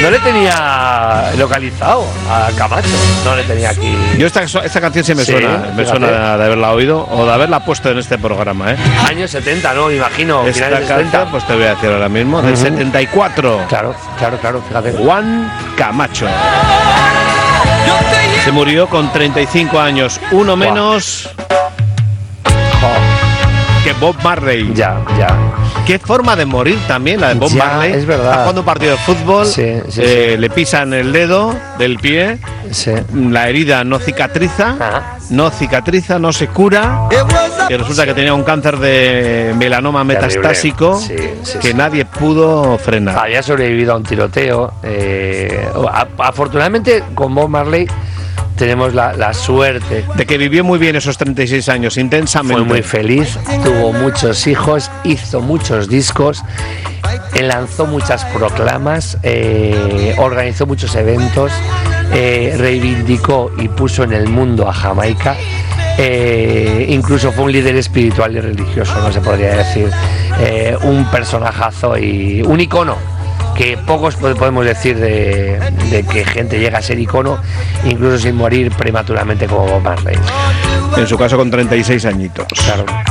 Yo le tenía localizado a Camacho, no le tenía aquí. Yo esta canción sí me suena de haberla oído o de haberla puesto en este programa, ¿eh? Años 70, ¿no? Imagino, Esta finales de canción, 70. pues te voy a decir ahora mismo, del 74. Claro, fíjate. Juan Camacho. Se murió con 35 años, uno menos que Bob Marley. Ya. Qué forma de morir también la de Bob Marley. Es verdad. Está jugando un partido de fútbol, Sí. le pisan el dedo del pie, Sí. la herida no cicatriza, no se cura, y resulta que tenía un cáncer de melanoma metastásico que nadie pudo frenar. Había sobrevivido a un tiroteo. Afortunadamente, con Bob Marley tenemos la suerte de que vivió muy bien esos 36 años, intensamente. Fue muy feliz, tuvo muchos hijos, hizo muchos discos, lanzó muchas proclamas, organizó muchos eventos, reivindicó y puso en el mundo a Jamaica. Incluso fue un líder espiritual y religioso, no se podría decir, un personajazo y un icono, que pocos podemos decir de que gente llega a ser icono, incluso sin morir prematuramente como Bob Marley. En su caso con 36 añitos. Claro.